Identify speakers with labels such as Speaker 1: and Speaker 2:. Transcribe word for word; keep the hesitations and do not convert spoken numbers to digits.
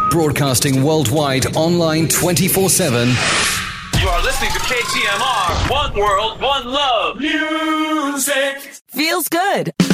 Speaker 1: Broadcasting worldwide, online twenty-four seven.
Speaker 2: You are listening to K T M R. One world, one love. Music.
Speaker 3: Feels good.